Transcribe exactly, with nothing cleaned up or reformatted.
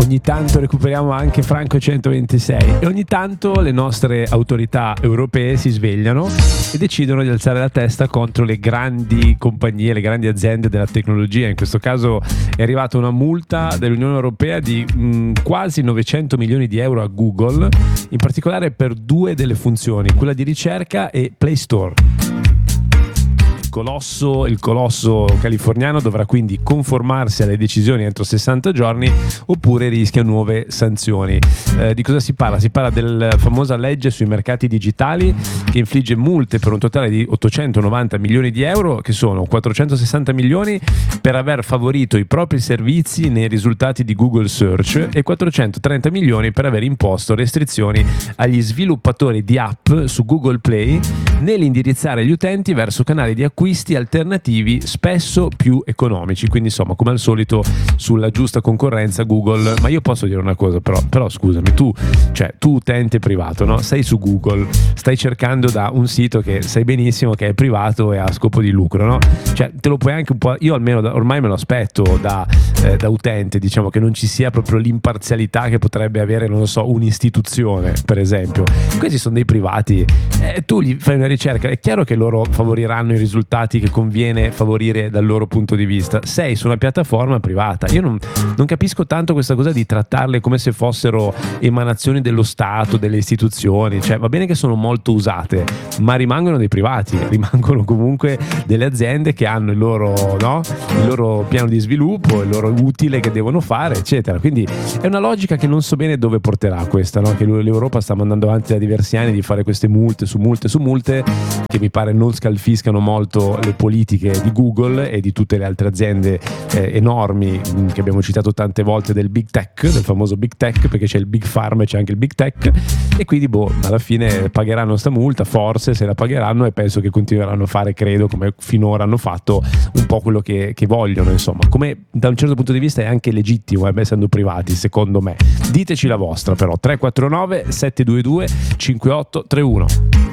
ogni tanto recuperiamo anche Franco centoventisei e ogni tanto le nostre autorità europee si svegliano e decidono di alzare la testa contro le grandi compagnie, le grandi aziende della tecnologia. In questo caso è arrivata una multa dell'Unione Europea di mh, quasi novecento milioni di euro a Google, in particolare per due delle funzioni, quella di ricerca e Play Store. Colosso, il colosso californiano dovrà quindi conformarsi alle decisioni entro sessanta giorni oppure rischia nuove sanzioni. Eh, di cosa si parla? Si parla della famosa legge sui mercati digitali che infligge multe per un totale di ottocentonovanta milioni di euro, che sono quattrocentosessanta milioni per aver favorito i propri servizi nei risultati di Google Search e quattrocentotrenta milioni per aver imposto restrizioni agli sviluppatori di app su Google Play nell'indirizzare gli utenti verso canali di acquisti alternativi spesso più economici. Quindi insomma, come al solito, sulla giusta concorrenza Google. Ma io posso dire una cosa, però, però scusami, tu, cioè tu utente privato, no? Sei su Google, stai cercando da un sito che sai benissimo che è privato e ha scopo di lucro, no? Cioè te lo puoi anche un po', io almeno da, ormai me lo aspetto da, eh, da utente, diciamo, che non ci sia proprio l'imparzialità che potrebbe avere, non lo so, un'istituzione, per esempio. Questi sono dei privati, eh, tu gli fai una ricerca, è chiaro che loro favoriranno i risultati che conviene favorire dal loro punto di vista. Sei su una piattaforma privata, io non, non capisco tanto questa cosa di trattarle come se fossero emanazioni dello Stato, delle istituzioni. Cioè va bene che sono molto usate, ma rimangono dei privati, rimangono comunque delle aziende che hanno il loro, no? il loro piano di sviluppo, il loro utile che devono fare, eccetera. Quindi è una logica che non so bene dove porterà questa, no? Che l'Europa sta mandando avanti da diversi anni di fare queste multe su multe su multe che mi pare non scalfiscano molto le politiche di Google e di tutte le altre aziende eh, enormi mh, che abbiamo citato tante volte, del big tech, del famoso big tech, perché c'è il big pharma e c'è anche il big tech, e quindi boh, alla fine pagheranno sta multa, forse se la pagheranno, e penso che continueranno a fare, credo, come finora hanno fatto, un po' quello che, che vogliono, insomma, come da un certo punto di vista è anche legittimo, eh, essendo privati, secondo me. Diteci la vostra però, tre quattro nove sette due due cinque otto tre uno.